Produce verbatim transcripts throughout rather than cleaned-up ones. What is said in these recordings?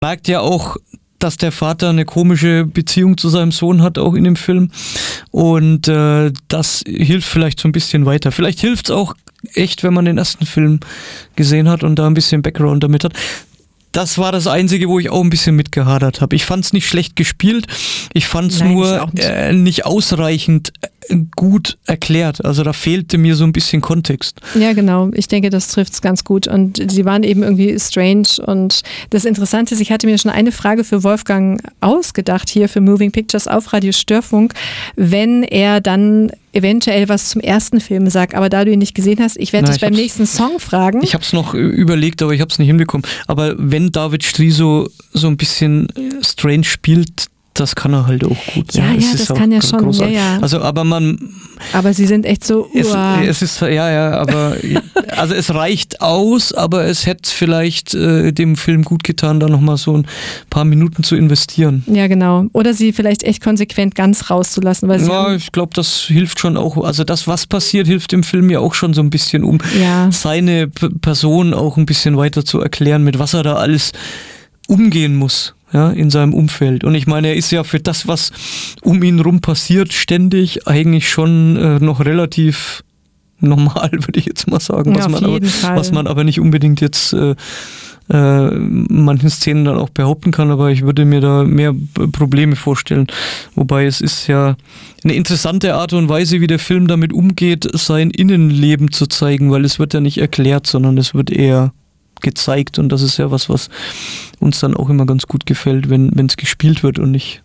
merkt ja auch, dass der Vater eine komische Beziehung zu seinem Sohn hat, auch in dem Film. Und äh, das hilft vielleicht so ein bisschen weiter. Vielleicht hilft es auch echt, wenn man den ersten Film gesehen hat und da ein bisschen Background damit hat. Das war das Einzige, wo ich auch ein bisschen mitgehadert habe. Ich fand es nicht schlecht gespielt, ich fand es nur nicht. Äh, nicht ausreichend gut erklärt. Also da fehlte mir so ein bisschen Kontext. Ja, genau. Ich denke, das trifft es ganz gut. Und sie waren eben irgendwie strange. Und das Interessante ist, ich hatte mir schon eine Frage für Wolfgang ausgedacht, hier für Moving Pictures auf Radio Störfunk, wenn er dann eventuell was zum ersten Film sagt. Aber da du ihn nicht gesehen hast, ich werde dich beim nächsten Song fragen. Ich habe es noch überlegt, aber ich habe es nicht hinbekommen. Aber wenn David Striso so ein bisschen strange spielt, das kann er halt auch gut. Ja, ja, ja das kann er schon. Ja, ja. Also, aber man. Aber sie sind echt so. Es, es ist, ja, ja, aber. Also, es reicht aus, aber es hätte vielleicht äh, dem Film gut getan, da nochmal so ein paar Minuten zu investieren. Ja, genau. Oder sie vielleicht echt konsequent ganz rauszulassen. Weil sie ja, ich glaube, das hilft schon auch. Also, das, was passiert, hilft dem Film ja auch schon so ein bisschen, um ja. seine P- Person auch ein bisschen weiter zu erklären, mit was er da alles umgehen muss. Ja, in seinem Umfeld. Und ich meine, er ist ja für das, was um ihn rum passiert, ständig eigentlich schon äh, noch relativ normal, würde ich jetzt mal sagen. Ja, was, man auf jeden aber, Fall. was man aber nicht unbedingt jetzt äh, äh, manchen Szenen dann auch behaupten kann, aber ich würde mir da mehr b- Probleme vorstellen. Wobei es ist ja eine interessante Art und Weise, wie der Film damit umgeht, sein Innenleben zu zeigen, weil es wird ja nicht erklärt, sondern es wird eher gezeigt und das ist ja was, was uns dann auch immer ganz gut gefällt, wenn es gespielt wird und nicht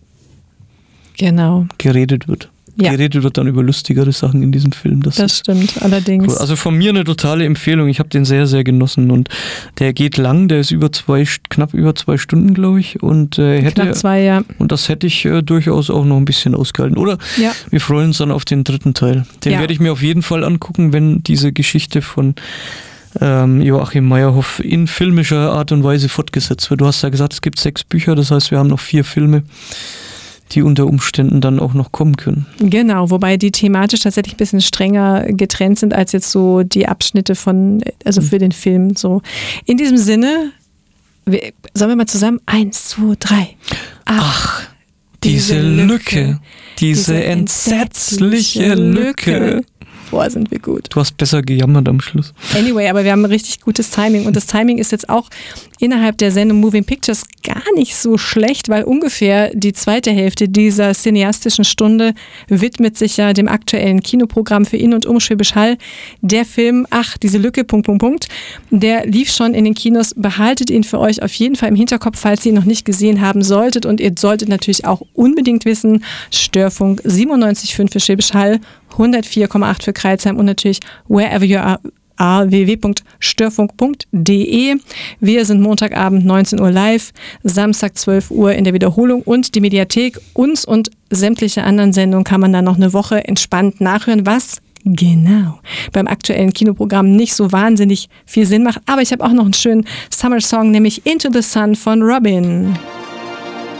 genau. geredet wird. Ja. Geredet wird dann über lustigere Sachen in diesem Film. Das, das stimmt, allerdings. Cool. Also von mir eine totale Empfehlung. Ich habe den sehr, sehr genossen und der geht lang, der ist über zwei, knapp über zwei Stunden, glaube ich. Und äh, hätte knapp zwei, ja. Und das hätte ich äh, durchaus auch noch ein bisschen ausgehalten. Oder ja. wir freuen uns dann auf den dritten Teil. Den ja. werde ich mir auf jeden Fall angucken, wenn diese Geschichte von Ähm, Joachim Meyerhoff in filmischer Art und Weise fortgesetzt wird. Du hast ja gesagt, es gibt sechs Bücher, das heißt, wir haben noch vier Filme, die unter Umständen dann auch noch kommen können. Genau, wobei die thematisch tatsächlich ein bisschen strenger getrennt sind als jetzt so die Abschnitte von, also für den Film. So. In diesem Sinne, wir, sollen wir mal zusammen? Eins, zwei, drei. Ach, Ach diese, diese Lücke, Lücke, diese, diese entsetzliche Lücke. Lücke. Boah, sind wir gut. Du hast besser gejammert am Schluss. Anyway, aber wir haben ein richtig gutes Timing und das Timing ist jetzt auch innerhalb der Sendung Moving Pictures gar nicht so schlecht, weil ungefähr die zweite Hälfte dieser cineastischen Stunde widmet sich ja dem aktuellen Kinoprogramm für In- und um Schwäbisch Hall. Der Film, ach, diese Lücke, Punkt, Punkt, Punkt, der lief schon in den Kinos. Behaltet ihn für euch auf jeden Fall im Hinterkopf, falls ihr ihn noch nicht gesehen haben solltet. Und ihr solltet natürlich auch unbedingt wissen, Störfunk siebenundneunzig Komma fünf für Schwäbisch Hall, hundertvier Komma acht für Kreilsheim und natürlich wherever you are, w w w punkt störfunk punkt d e. Wir sind Montagabend neunzehn Uhr live, Samstag zwölf Uhr in der Wiederholung und die Mediathek. Uns und sämtliche anderen Sendungen kann man dann noch eine Woche entspannt nachhören, was genau beim aktuellen Kinoprogramm nicht so wahnsinnig viel Sinn macht. Aber ich habe auch noch einen schönen Summer-Song, nämlich Into the Sun von Robin.